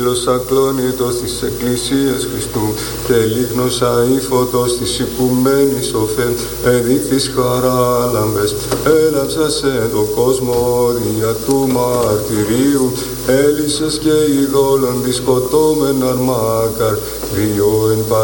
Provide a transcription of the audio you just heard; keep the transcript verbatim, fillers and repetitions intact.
Τέλος ακλόνητος της Εκκλησίας Χριστού και λίγνος αήφωτος της οικουμένης οφέ, εδείχθης χαράλαμπες, έλαψα σε τον κόσμο δια του μαρτυρίου, έλυσες και ειδόλων δισκοτώμεναν μάκαρ, δύο εν